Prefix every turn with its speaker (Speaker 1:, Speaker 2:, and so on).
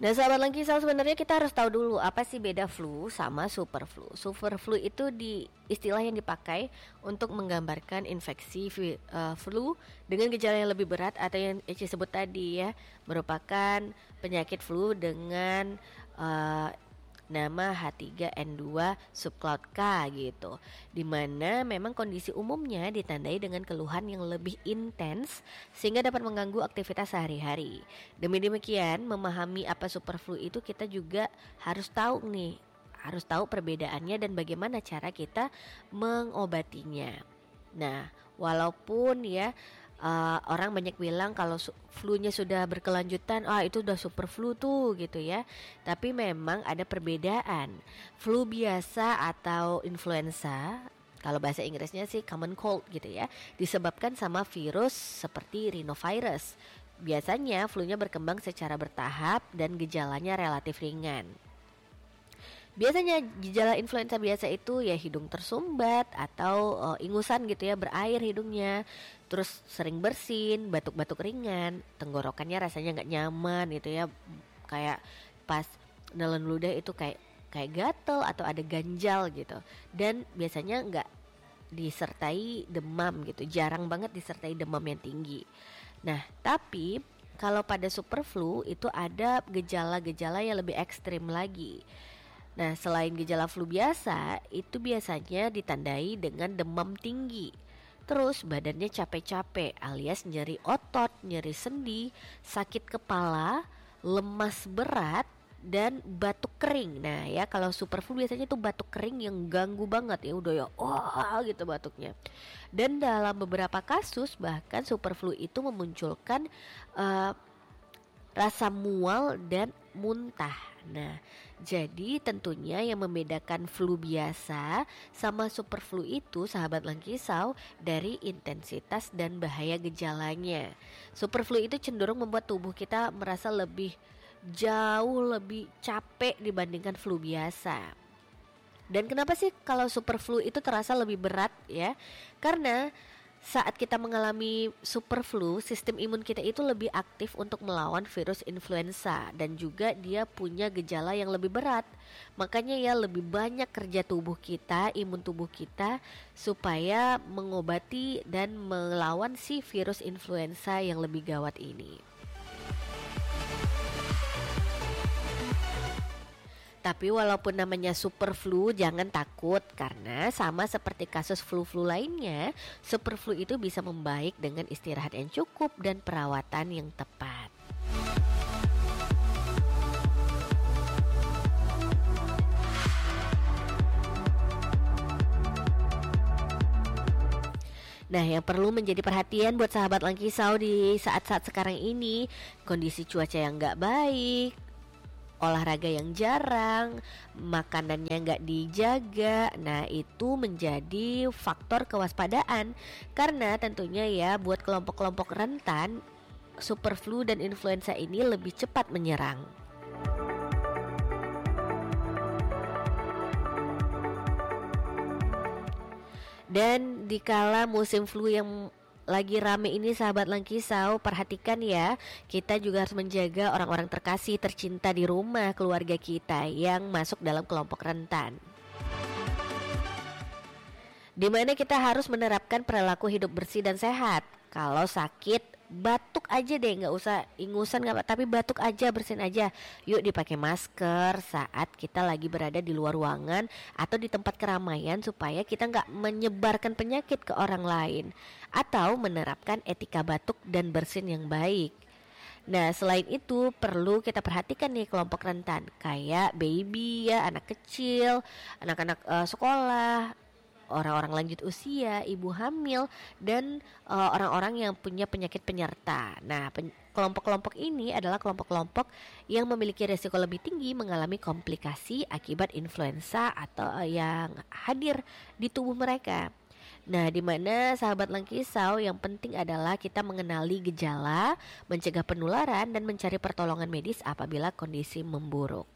Speaker 1: Nah, sahabat Langkisau, sebenarnya kita harus tahu dulu apa sih beda flu sama super flu. Super flu itu istilah yang dipakai untuk menggambarkan infeksi flu dengan gejala yang lebih berat atau yang Eci sebut tadi ya, merupakan penyakit flu dengan nama H3N2 subcloud K gitu. Dimana memang kondisi umumnya ditandai dengan keluhan yang lebih intens sehingga dapat mengganggu aktivitas sehari-hari. Demi demikian, memahami apa superflu itu kita juga harus tahu perbedaannya dan bagaimana cara kita mengobatinya. Nah, walaupun ya orang banyak bilang kalau flu-nya sudah berkelanjutan, itu udah super flu tuh gitu ya. Tapi memang ada perbedaan. Flu biasa atau influenza, kalau bahasa Inggrisnya sih common cold gitu ya, disebabkan sama virus seperti rhinovirus. Biasanya flu-nya berkembang secara bertahap dan gejalanya relatif ringan. Biasanya gejala influenza biasa itu ya hidung tersumbat atau ingusan gitu ya, berair hidungnya, terus sering bersin, batuk-batuk ringan, tenggorokannya rasanya nggak nyaman gitu ya, kayak pas nelen ludah itu kayak gatel atau ada ganjal gitu, dan biasanya nggak disertai demam gitu, jarang banget disertai demam yang tinggi. Nah, tapi kalau pada super flu itu ada gejala-gejala yang lebih ekstrim lagi. Nah, selain gejala flu biasa, itu biasanya ditandai dengan demam tinggi. Terus badannya capek-capek alias nyeri otot, nyeri sendi, sakit kepala, lemas berat, dan batuk kering. Nah ya, kalau super flu biasanya tuh batuk kering yang ganggu banget ya, udah ya gitu batuknya. Dan dalam beberapa kasus bahkan super flu itu memunculkan rasa mual dan muntah. Nah, jadi tentunya yang membedakan flu biasa sama super flu itu, sahabat Langkisau, dari intensitas dan bahaya gejalanya. Super flu itu cenderung membuat tubuh kita merasa jauh lebih capek dibandingkan flu biasa. Dan kenapa sih kalau super flu itu terasa lebih berat ya? Karena saat kita mengalami super flu, sistem imun kita itu lebih aktif untuk melawan virus influenza dan juga dia punya gejala yang lebih berat. Makanya ya lebih banyak kerja tubuh kita, imun tubuh kita supaya mengobati dan melawan si virus influenza yang lebih gawat ini. Tapi walaupun namanya super flu, jangan takut karena sama seperti kasus flu-flu lainnya, super flu itu bisa membaik dengan istirahat yang cukup dan perawatan yang tepat. Nah, yang perlu menjadi perhatian buat sahabat Langkisau di saat-saat sekarang ini, kondisi cuaca yang gak baik, olahraga yang jarang, makanannya nggak dijaga. Nah, itu menjadi faktor kewaspadaan. Karena tentunya ya buat kelompok-kelompok rentan, super flu dan influenza ini lebih cepat menyerang. Dan dikala musim flu yang lagi rame ini, sahabat Langkisau, perhatikan ya, kita juga harus menjaga orang-orang terkasih, tercinta di rumah, keluarga kita yang masuk dalam kelompok rentan. Dimana kita harus menerapkan perilaku hidup bersih dan sehat. Kalau sakit, batuk aja deh, nggak usah ingusan nggak, tapi batuk aja, bersin aja. Yuk dipakai masker saat kita lagi berada di luar ruangan atau di tempat keramaian supaya kita nggak menyebarkan penyakit ke orang lain. Atau menerapkan etika batuk dan bersin yang baik. Nah, selain itu perlu kita perhatikan nih kelompok rentan, kayak baby ya, anak kecil, anak-anak sekolah, orang-orang lanjut usia, ibu hamil, dan orang-orang yang punya penyakit penyerta. Nah, kelompok-kelompok ini adalah kelompok-kelompok yang memiliki risiko lebih tinggi mengalami komplikasi akibat influenza atau yang hadir di tubuh mereka. Nah, di mana sahabat Langkisau, yang penting adalah kita mengenali gejala, mencegah penularan, dan mencari pertolongan medis apabila kondisi memburuk.